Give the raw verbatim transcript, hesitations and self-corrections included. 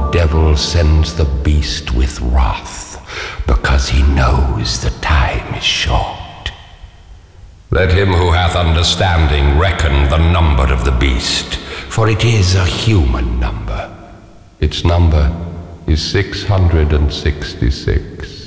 devil sends the beast with wrath, because he knows the time is short. Let him who hath understanding reckon the number of the beast, for it is a human number. Its number is six hundred and sixty-six.